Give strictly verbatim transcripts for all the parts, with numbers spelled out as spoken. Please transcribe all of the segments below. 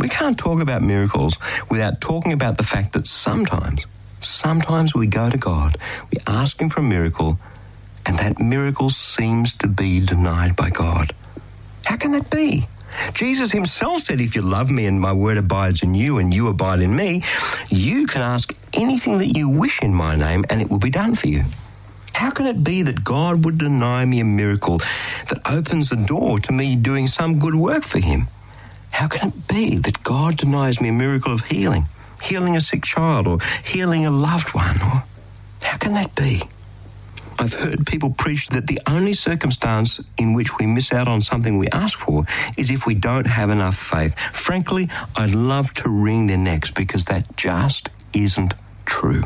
We can't talk about miracles without talking about the fact that sometimes, sometimes we go to God, we ask him for a miracle, and that miracle seems to be denied by God. How can that be? Jesus himself said, if you love me and my word abides in you and you abide in me, you can ask anything that you wish in my name and it will be done for you. How can it be that God would deny me a miracle that opens the door to me doing some good work for him? How can it be that God denies me a miracle of healing, healing a sick child or healing a loved one? Or how can that be? I've heard people preach that the only circumstance in which we miss out on something we ask for is if we don't have enough faith. Frankly, I'd love to wring their necks because that just isn't true.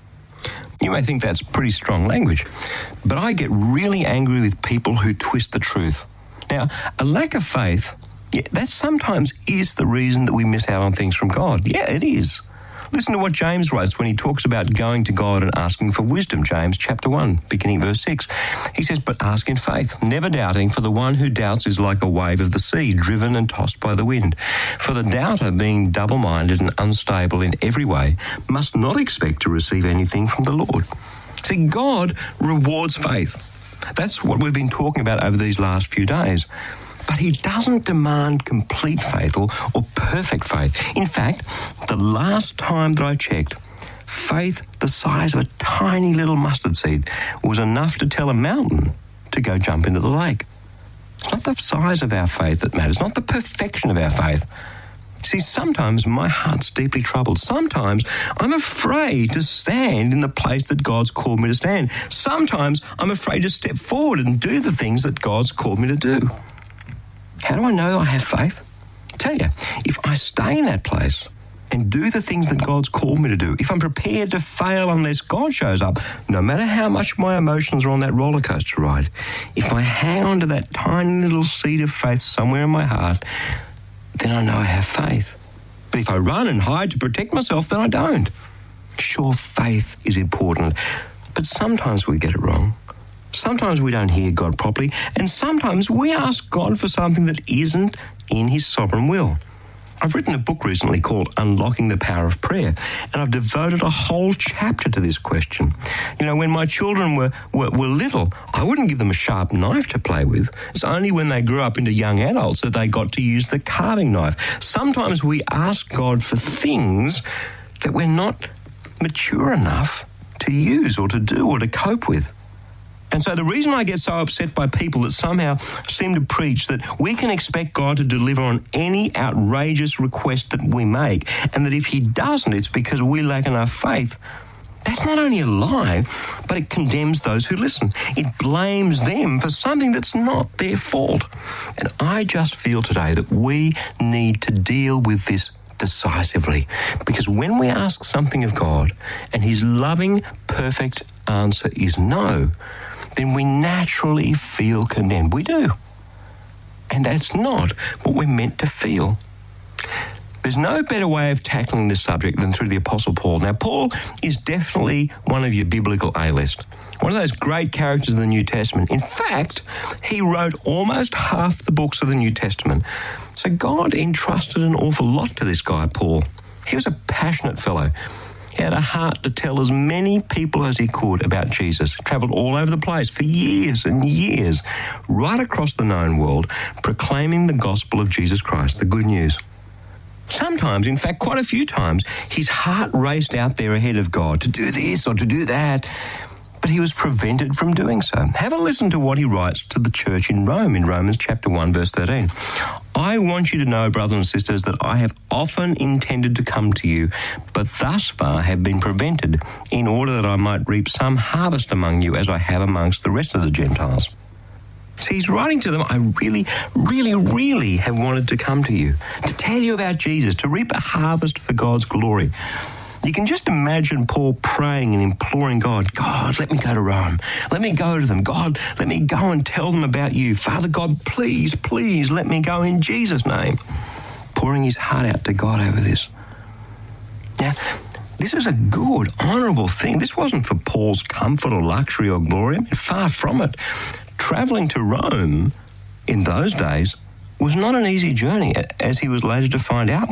You may think that's pretty strong language, but I get really angry with people who twist the truth. Now, a lack of faith, yeah, that sometimes is the reason that we miss out on things from God. Yeah, it is. Listen to what James writes when he talks about going to God and asking for wisdom. James chapter one, beginning verse six. He says, but ask in faith, never doubting, for the one who doubts is like a wave of the sea, driven and tossed by the wind. For the doubter, being double-minded and unstable in every way, must not expect to receive anything from the Lord. See, God rewards faith. That's what we've been talking about over these last few days. But he doesn't demand complete faith or, or perfect faith. In fact, the last time that I checked, faith the size of a tiny little mustard seed was enough to tell a mountain to go jump into the lake. It's not the size of our faith that matters, not the perfection of our faith. See, sometimes my heart's deeply troubled. Sometimes I'm afraid to stand in the place that God's called me to stand. Sometimes I'm afraid to step forward and do the things that God's called me to do. How do I know I have faith? I tell you, if I stay in that place and do the things that God's called me to do, if I'm prepared to fail unless God shows up, no matter how much my emotions are on that roller coaster ride, if I hang on to that tiny little seed of faith somewhere in my heart, then I know I have faith. But if I run and hide to protect myself, then I don't. Sure, faith is important, but sometimes we get it wrong. Sometimes we don't hear God properly, and sometimes we ask God for something that isn't in his sovereign will. I've written a book recently called Unlocking the Power of Prayer, and I've devoted a whole chapter to this question. You know, when my children were, were, were little, I wouldn't give them a sharp knife to play with. It's only when they grew up into young adults that they got to use the carving knife. Sometimes we ask God for things that we're not mature enough to use or to do or to cope with. And so the reason I get so upset by people that somehow seem to preach that we can expect God to deliver on any outrageous request that we make, and that if he doesn't, it's because we lack enough faith, that's not only a lie, but it condemns those who listen. It blames them for something that's not their fault. And I just feel today that we need to deal with this decisively, because when we ask something of God and his loving, perfect answer is no, then we naturally feel condemned. We do. And that's not what we're meant to feel. There's no better way of tackling this subject than through the Apostle Paul. Now, Paul is definitely one of your biblical A-list, one of those great characters of the New Testament. In fact, he wrote almost half the books of the New Testament. So God entrusted an awful lot to this guy, Paul. He was a passionate fellow. He had a heart to tell as many people as he could about Jesus. He travelled all over the place for years and years, right across the known world, proclaiming the gospel of Jesus Christ, the good news. Sometimes, in fact, quite a few times, his heart raced out there ahead of God to do this or to do that, but he was prevented from doing so. Have a listen to what he writes to the church in Rome in Romans chapter one, verse thirteen. I want you to know, brothers and sisters, that I have often intended to come to you, but thus far have been prevented, in order that I might reap some harvest among you as I have amongst the rest of the Gentiles. See, he's writing to them, I really, really, really have wanted to come to you, to tell you about Jesus, to reap a harvest for God's glory. You can just imagine Paul praying and imploring God, God, let me go to Rome. Let me go to them. God, let me go and tell them about you. Father God, please, please let me go in Jesus' name. Pouring his heart out to God over this. Now, this is a good, honourable thing. This wasn't for Paul's comfort or luxury or glory. I mean, far from it. Travelling to Rome in those days was not an easy journey, as he was later to find out